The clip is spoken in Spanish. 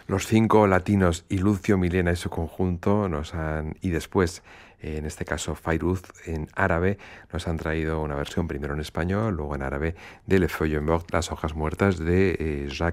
Los cinco latinos y Lucio Milena y su conjunto y después, en este caso Fairuz en árabe, nos han traído una versión primero en español, luego en árabe de Le Feuille Morte, Las hojas muertas de Jacques